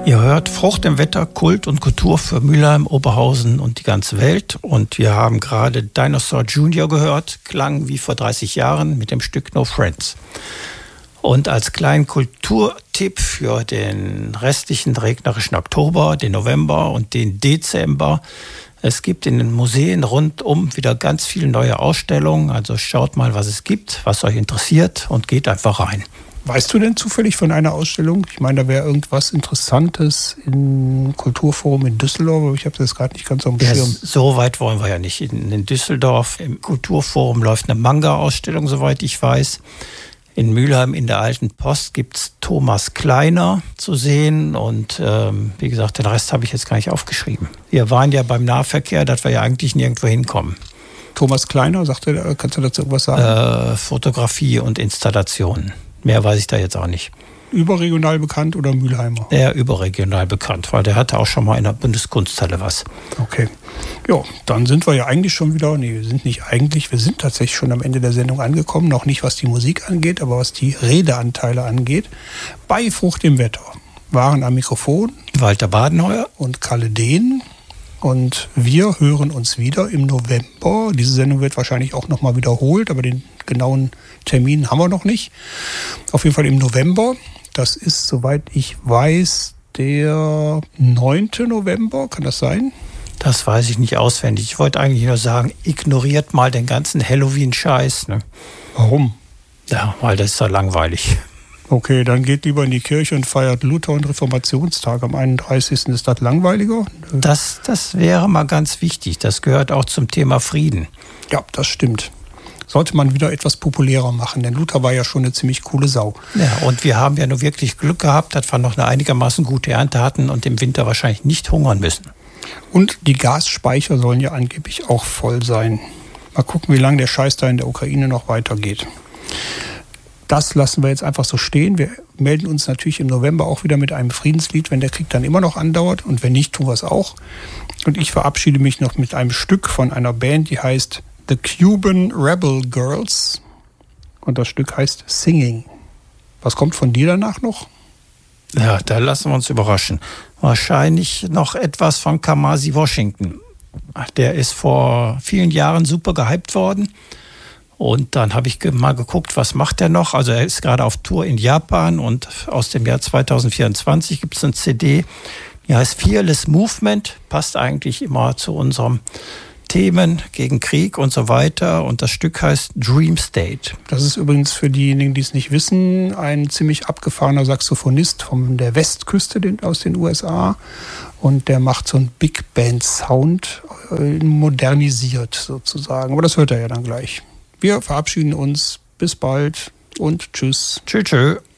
Ihr hört Frucht im Wetter, Kult und Kultur für Mülheim, Oberhausen und die ganze Welt. Und wir haben gerade Dinosaur Jr. gehört, klang wie vor 30 Jahren mit dem Stück No Friends. Und als kleinen Kulturtipp für den restlichen regnerischen Oktober, den November und den Dezember: Es gibt in den Museen rundum wieder ganz viele neue Ausstellungen. Also schaut mal, was es gibt, was euch interessiert, und geht einfach rein. Weißt du denn zufällig von einer Ausstellung? Ich meine, da wäre irgendwas Interessantes im Kulturforum in Düsseldorf, aber ich habe das gerade nicht ganz auf dem Schirm. So weit wollen wir ja nicht. In Düsseldorf im Kulturforum läuft eine Manga-Ausstellung, soweit ich weiß. In Mülheim in der Alten Post gibt es Thomas Kleiner zu sehen. Und wie gesagt, den Rest habe ich jetzt gar nicht aufgeschrieben. Wir waren ja beim Nahverkehr, dass wir ja eigentlich nirgendwo hinkommen. Thomas Kleiner, kannst du dazu irgendwas sagen? Fotografie und Installationen. Mehr weiß ich da jetzt auch nicht. Überregional bekannt oder Mülheimer? Der überregional bekannt, weil der hatte auch schon mal in der Bundeskunsthalle was. Okay. Ja, dann sind wir ja eigentlich schon wieder, wir sind tatsächlich schon am Ende der Sendung angekommen. Noch nicht, was die Musik angeht, aber was die Redeanteile angeht. Bei Frucht im Wetter waren am Mikrofon Walter Badenheuer und Kalle Dehn. Und wir hören uns wieder im November. Diese Sendung wird wahrscheinlich auch nochmal wiederholt, aber den genauen Termin haben wir noch nicht. Auf jeden Fall im November. Das ist, soweit ich weiß, der 9. November. Kann das sein? Das weiß ich nicht auswendig. Ich wollte eigentlich nur sagen, ignoriert mal den ganzen Halloween-Scheiß. Ne? Warum? Ja, weil das ist ja langweilig. Okay, dann geht lieber in die Kirche und feiert Luther- und Reformationstag am 31. Ist das langweiliger? Das wäre mal ganz wichtig. Das gehört auch zum Thema Frieden. Ja, das stimmt. Sollte man wieder etwas populärer machen, denn Luther war ja schon eine ziemlich coole Sau. Ja, und wir haben ja nur wirklich Glück gehabt, dass wir noch eine einigermaßen gute Ernte hatten und im Winter wahrscheinlich nicht hungern müssen. Und die Gasspeicher sollen ja angeblich auch voll sein. Mal gucken, wie lange der Scheiß da in der Ukraine noch weitergeht. Das lassen wir jetzt einfach so stehen. Wir melden uns natürlich im November auch wieder mit einem Friedenslied, wenn der Krieg dann immer noch andauert. Und wenn nicht, tun wir es auch. Und ich verabschiede mich noch mit einem Stück von einer Band, die heißt The Cuban Rebel Girls. Und das Stück heißt Singing. Was kommt von dir danach noch? Ja, da lassen wir uns überraschen. Wahrscheinlich noch etwas von Kamasi Washington. Der ist vor vielen Jahren super gehypt worden. Und dann habe ich mal geguckt, was macht er noch. Also er ist gerade auf Tour in Japan und aus dem Jahr 2024 gibt es eine CD, die heißt Fearless Movement, passt eigentlich immer zu unseren Themen gegen Krieg und so weiter. Und das Stück heißt Dream State. Das ist übrigens für diejenigen, die es nicht wissen, ein ziemlich abgefahrener Saxophonist von der Westküste aus den USA. Und der macht so einen Big Band Sound, modernisiert sozusagen. Aber das hört er ja dann gleich. Wir verabschieden uns. Bis bald und tschüss. Tschüss.